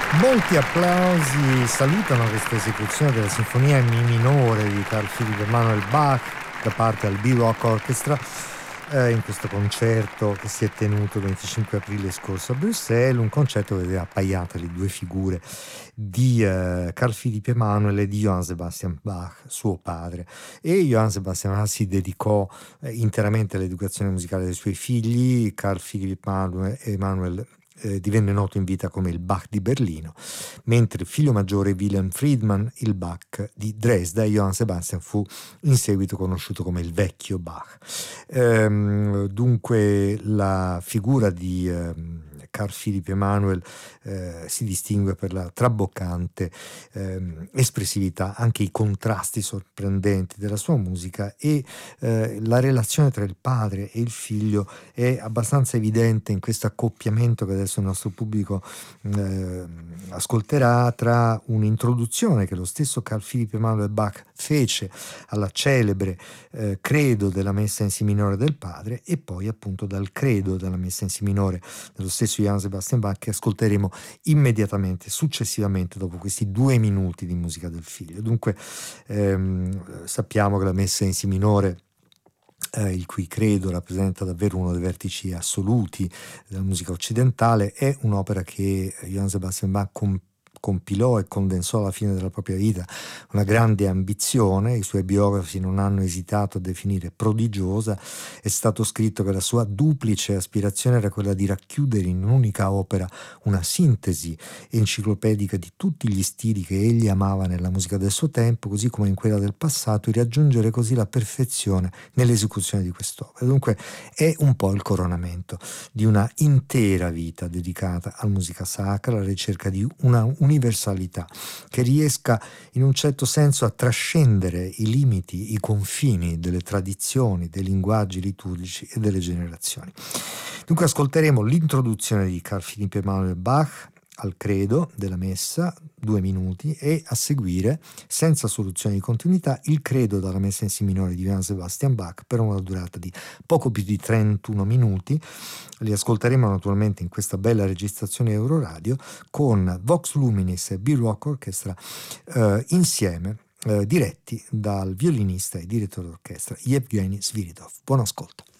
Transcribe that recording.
Molti applausi salutano questa esecuzione della Sinfonia in Mi minore di Carl Philipp Emanuel Bach da parte del B-Rock Orchestra in questo concerto che si è tenuto il 25 aprile scorso a Bruxelles, un concerto che vedeva appaiate le due figure di Carl Philipp Emanuel e di Johann Sebastian Bach, suo padre. E Johann Sebastian Bach si dedicò interamente all'educazione musicale dei suoi figli. Carl Philipp Emanuel divenne noto in vita come il Bach di Berlino, mentre il figlio maggiore Wilhelm Friedmann, il Bach di Dresda, e Johann Sebastian fu in seguito conosciuto come il vecchio Bach. Dunque la figura di Carl Philipp Emanuel si distingue per la traboccante espressività, anche i contrasti sorprendenti della sua musica, e la relazione tra il padre e il figlio è abbastanza evidente in questo accoppiamento che adesso il nostro pubblico ascolterà, tra un'introduzione che lo stesso Carl Philipp Emanuel Bach fece alla celebre credo della messa in si minore del padre, e poi appunto dal credo della messa in si minore dello stesso Johann Sebastian Bach, che ascolteremo immediatamente successivamente dopo questi 2 minuti di musica del figlio. Dunque sappiamo che la messa in si minore, il cui credo rappresenta davvero uno dei vertici assoluti della musica occidentale, è un'opera che Johann Sebastian Bach compilò e condensò alla fine della propria vita, una grande ambizione. I suoi biografi non hanno esitato a definire prodigiosa. È stato scritto che la sua duplice aspirazione era quella di racchiudere in un'unica opera una sintesi enciclopedica di tutti gli stili che egli amava nella musica del suo tempo, così come in quella del passato, e raggiungere così la perfezione nell'esecuzione di quest'opera. Dunque è un po' il coronamento di una intera vita dedicata alla musica sacra, alla ricerca di una universalità che riesca in un certo senso a trascendere i limiti, i confini delle tradizioni, dei linguaggi liturgici e delle generazioni. Dunque ascolteremo l'introduzione di Carl Philipp Emanuel Bach al credo della messa, 2 minuti, e a seguire, senza soluzione di continuità, il credo dalla messa in si minore di Johann Sebastian Bach per una durata di poco più di 31 minuti. Li ascolteremo naturalmente in questa bella registrazione Euroradio con Vox Luminis e B-Rock Orchestra insieme, diretti dal violinista e direttore d'orchestra Yevgeny Sviridov. Buon ascolto.